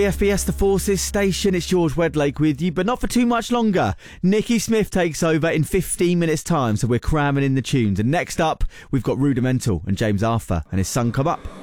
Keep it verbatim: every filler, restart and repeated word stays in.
F B S The Forces station, it's George Wedlake with you, but not for too much longer. Nikki Smith takes over in fifteen minutes time, so we're cramming in the tunes. And next up, we've got Rudimental and James Arthur and his son Come Up.